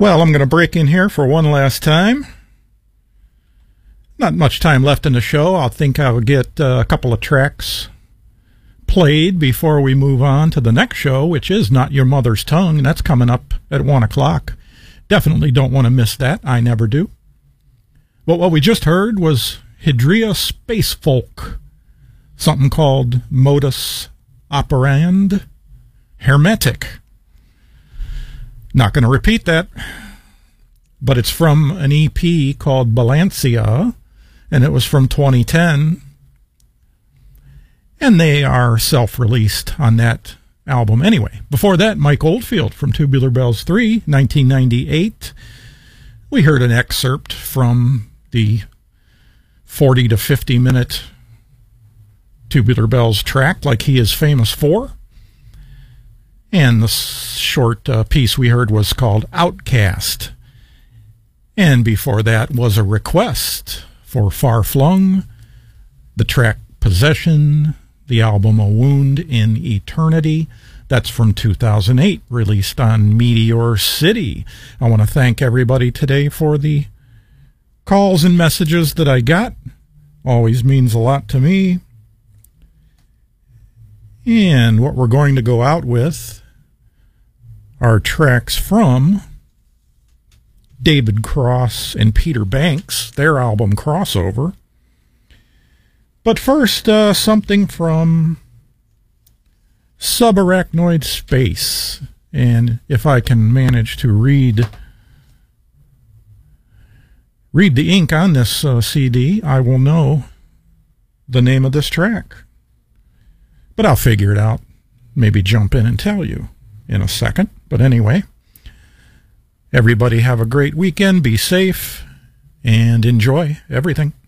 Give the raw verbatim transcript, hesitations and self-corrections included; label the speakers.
Speaker 1: Well, I'm going to break in here for one last time. Not much time left in the show. I think I'll get uh, a couple of tracks played before we move on to the next show, which is Not Your Mother's Tongue, and that's coming up at one o'clock. Definitely don't want to miss that. I never do. But what we just heard was Hydria Space Folk, something called Modus Operandi Hermetic. Not going to repeat that, but it's from an E P called Balancia, and it was from twenty ten, and they are self-released on that album anyway. Before that, Mike Oldfield from Tubular Bells three, nineteen ninety-eight. We heard an excerpt from the forty to fifty minute Tubular Bells track, like he is famous for. And the short uh, piece we heard was called Outcast. And before that was a request for Far Flung, the track Possession, the album A Wound in Eternity. That's from two thousand eight, released on Meteor City. I want to thank everybody today for the calls and messages that I got. Always means a lot to me. And what we're going to go out with are tracks from David Cross and Peter Banks, their album Crossover. But first, uh, something from Subarachnoid Space. And if I can manage to read read the ink on this uh, C D, I will know the name of this track. But I'll figure it out. Maybe jump in and tell you in a second. But anyway, everybody have a great weekend. Be safe and enjoy everything.